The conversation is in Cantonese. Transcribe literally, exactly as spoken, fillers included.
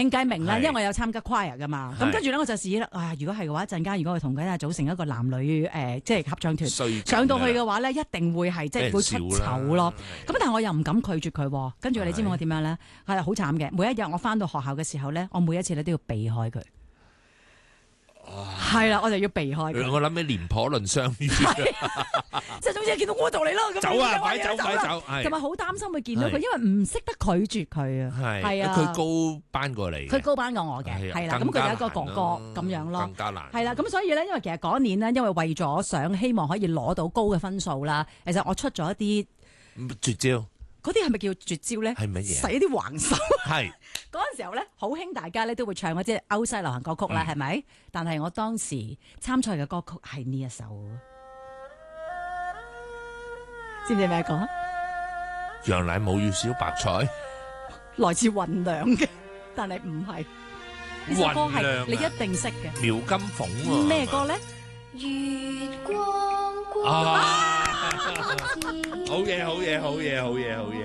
靚計明啦，因為我有參加 choir 噶嘛。咁跟住咧，我就試啦。啊，如果係嘅話，一陣間如果我同佢啊組成一個男女誒，即係合唱團，上到去嘅話咧，一定會係即係會出醜咯。咁但係我又唔敢拒絕佢。跟住你知唔知我點樣咧？係好慘嘅。每一日我翻到學校嘅時候咧，我每一次咧都要避開佢。係啦，我就要避開佢。 我諗起廉頗論相遇， 即係總之見到我度嚟咯， 走啊，快走快走， 同埋好擔心會見到佢，因為唔識得拒絕佢啊。係啊， 佢高班過嚟， 佢高班過我嘅，係啦。咁佢有一個哥哥咁樣咯， 更加難。係啦，咁所以咧，因為其實嗰年咧，因為為咗想希望可以攞到高嘅分數啦，其實我出咗一啲絕招。 嗰啲係咪叫絕招咧？ 係乜嘢？ 使一啲橫手。 係嗰陣時候咧，好興大家咧都會唱嗰啲歐西流行歌曲啦，係咪？但係我當時參賽嘅歌曲係呢一首，知唔知咩歌？ 楊乃武與小白菜， 來自雲良嘅，但係唔係。呢首歌係你一定識嘅。 苗金鳳喎。 咩歌咧？ 月光光。 啊！好嘢，好嘢，好嘢，好嘢，好嘢。